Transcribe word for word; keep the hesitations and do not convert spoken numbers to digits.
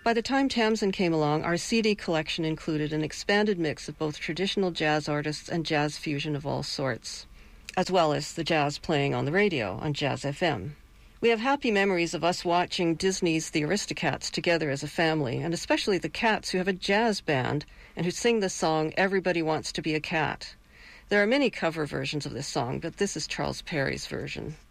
By the time Tamsin came along, our C D collection included an expanded mix of both traditional jazz artists and jazz fusion of all sorts, as well as the jazz playing on the radio on Jazz F M. We have happy memories of us watching Disney's The Aristocats together as a family, and especially the Cats, who have a jazz band and who sing the song Everybody Wants to Be a Cat. There are many cover versions of this song, but this is Charles Perry's version.